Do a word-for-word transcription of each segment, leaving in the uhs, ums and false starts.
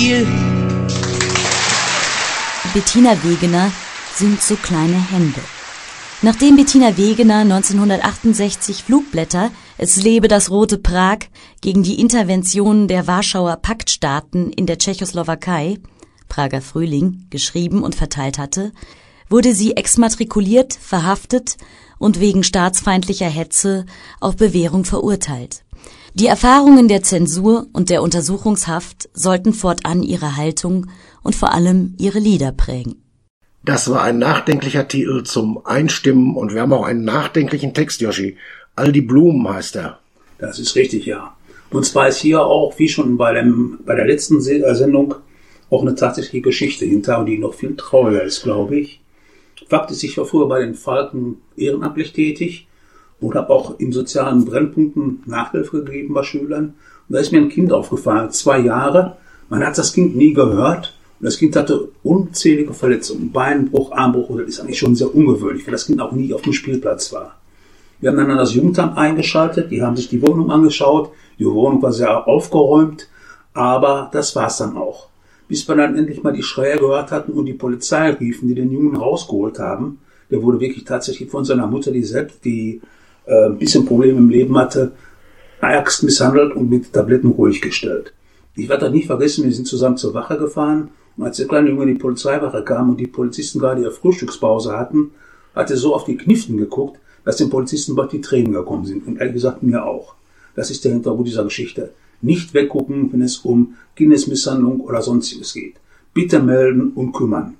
Bettina Wegener singt so kleine Hände. Nachdem Bettina Wegener neunzehnhundertachtundsechzig Flugblätter Es lebe das rote Prag gegen die Intervention der Warschauer Paktstaaten in der Tschechoslowakei, Prager Frühling, geschrieben und verteilt hatte, wurde sie exmatrikuliert, verhaftet und wegen staatsfeindlicher Hetze auf Bewährung verurteilt. Die Erfahrungen der Zensur und der Untersuchungshaft sollten fortan ihre Haltung und vor allem ihre Lieder prägen. Das war ein nachdenklicher Titel zum Einstimmen und wir haben auch einen nachdenklichen Text, Joschi. All die Blumen heißt er. Das ist richtig, ja. Und zwar ist hier auch, wie schon bei, dem, bei der letzten Sendung, auch eine tatsächliche Geschichte hinter, und die noch viel trauriger ist, glaube ich. Fakt ist, ich war früher bei den Falken ehrenamtlich tätig und habe auch in sozialen Brennpunkten Nachhilfe gegeben bei Schülern. Und da ist mir ein Kind aufgefallen, zwei Jahre. Man hat das Kind nie gehört. Und das Kind hatte unzählige Verletzungen, Beinbruch, Armbruch. Und das ist eigentlich schon sehr ungewöhnlich, weil das Kind auch nie auf dem Spielplatz war. Wir haben dann das Jugendamt eingeschaltet, die haben sich die Wohnung angeschaut. Die Wohnung war sehr aufgeräumt, aber das war's dann auch. Bis wir dann endlich mal die Schreie gehört hatten und die Polizei riefen, die den Jungen rausgeholt haben. Der wurde wirklich tatsächlich von seiner Mutter, die selbst die äh, ein bisschen Probleme im Leben hatte, ärgst misshandelt und mit Tabletten ruhig gestellt. Ich werde das nicht vergessen, wir sind zusammen zur Wache gefahren und als der kleine Junge in die Polizeiwache kam und die Polizisten gerade ihre Frühstückspause hatten, hat er so auf die Kniften geguckt, dass den Polizisten bald die Tränen gekommen sind und ehrlich gesagt mir auch. Das ist der Hintergrund dieser Geschichte. Nicht weggucken, wenn es um Kindesmisshandlung oder sonstiges geht. Bitte melden und kümmern.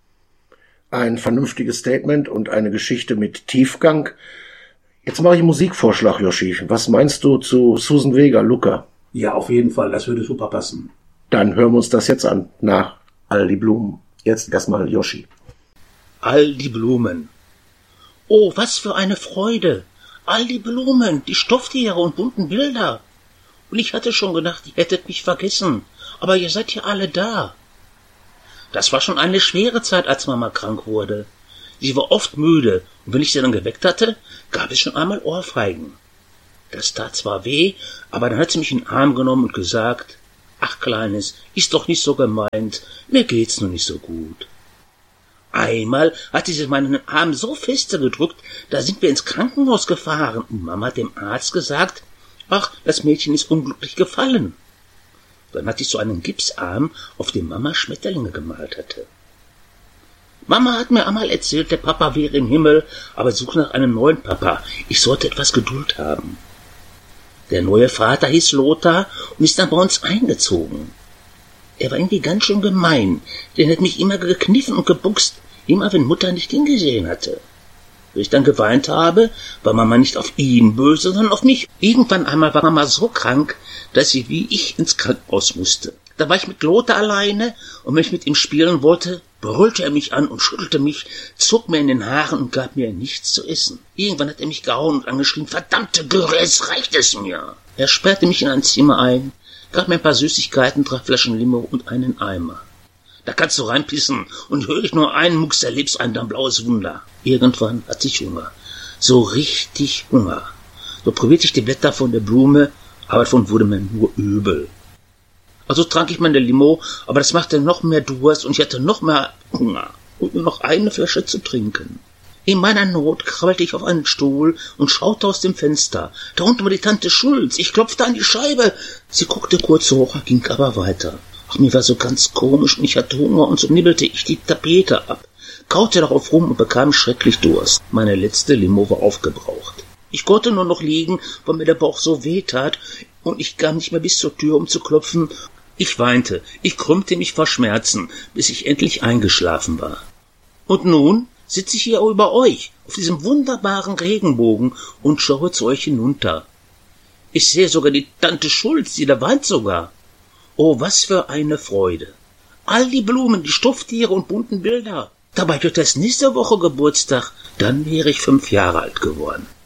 Ein vernünftiges Statement und eine Geschichte mit Tiefgang. Jetzt mache ich einen Musikvorschlag, Joschi. Was meinst du zu Susan Vega, Luca? Ja, auf jeden Fall. Das würde super passen. Dann hören wir uns das jetzt an. Nach All die Blumen. Jetzt erstmal Joschi. All die Blumen. Oh, was für eine Freude. All die Blumen, die Stofftiere und bunten Bilder. Und ich hatte schon gedacht, ihr hättet mich vergessen. Aber ihr seid ja alle da. Das war schon eine schwere Zeit, als Mama krank wurde. Sie war oft müde, und wenn ich sie dann geweckt hatte, gab es schon einmal Ohrfeigen. Das tat zwar weh, aber dann hat sie mich in den Arm genommen und gesagt, ach Kleines, ist doch nicht so gemeint, mir geht's nur nicht so gut. Einmal hatte sie meinen Arm so feste gedrückt, da sind wir ins Krankenhaus gefahren und Mama hat dem Arzt gesagt, ach, das Mädchen ist unglücklich gefallen. Dann hatte ich so einen Gipsarm, auf dem Mama Schmetterlinge gemalt hatte. Mama hat mir einmal erzählt, der Papa wäre im Himmel, aber sucht nach einem neuen Papa. Ich sollte etwas Geduld haben. Der neue Vater hieß Lothar und ist dann bei uns eingezogen. Er war irgendwie ganz schön gemein, denn er hat mich immer gekniffen und gebuchst, immer wenn Mutter nicht hingesehen hatte. Wenn ich dann geweint habe, war Mama nicht auf ihn böse, sondern auf mich. Irgendwann einmal war Mama so krank, dass sie wie ich ins Krankenhaus musste. Da war ich mit Lothar alleine und wenn ich mit ihm spielen wollte, brüllte er mich an und schüttelte mich, zog mir in den Haaren und gab mir nichts zu essen. Irgendwann hat er mich gehauen und angeschrien, verdammte Göre, es reicht es mir. Er sperrte mich in ein Zimmer ein, gab mir ein paar Süßigkeiten, drei Flaschen Limo und einen Eimer. Da kannst du reinpissen und höre ich nur einen Mucks, erlebst ein dann blaues Wunder. Irgendwann hatte ich Hunger. So richtig Hunger. So probierte ich die Blätter von der Blume, aber davon wurde mir nur übel. Also trank ich meine Limo, aber das machte noch mehr Durst und ich hatte noch mehr Hunger und nur noch eine Flasche zu trinken. In meiner Not krabbelte ich auf einen Stuhl und schaute aus dem Fenster. Da unten war die Tante Schulz. Ich klopfte an die Scheibe. Sie guckte kurz hoch, ging aber weiter. Ach, mir war so ganz komisch und ich hatte Hunger und so nibbelte ich die Tapete ab, kaute darauf rum und bekam schrecklich Durst. Meine letzte Limo war aufgebraucht. Ich konnte nur noch liegen, weil mir der Bauch so weh tat und ich kam nicht mehr bis zur Tür, um zu klopfen. Ich weinte, ich krümmte mich vor Schmerzen, bis ich endlich eingeschlafen war. Und nun sitze ich hier über euch, auf diesem wunderbaren Regenbogen und schaue zu euch hinunter. Ich sehe sogar die Tante Schulz, die da weint sogar. Oh, was für eine Freude. All die Blumen, die Stofftiere und bunten Bilder. Dabei wird es nächste Woche Geburtstag, dann wäre ich fünf Jahre alt geworden.